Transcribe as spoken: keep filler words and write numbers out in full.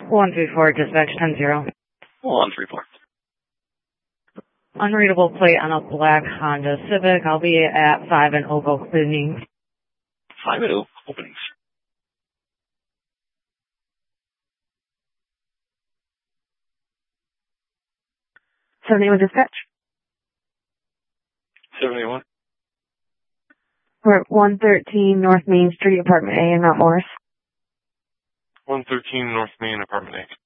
one three four, dispatch ten zero. one three four. Unreadable plate on a black Honda Civic. I'll be at five and Oak opening. five and Oak openings. seventy-one dispatch. seventy-one. We're at one thirteen North Main Street, apartment A in Mount Morris. one thirteen North Main, apartment A.